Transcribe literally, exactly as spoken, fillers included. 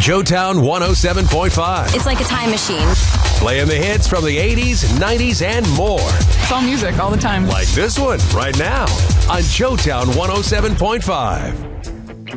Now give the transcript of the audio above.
Joetown one oh seven point five. It's like a time machine. Playing the hits from the eighties, nineties, and more. It's all music all the time. Like this one right now on Joetown one oh seven point five.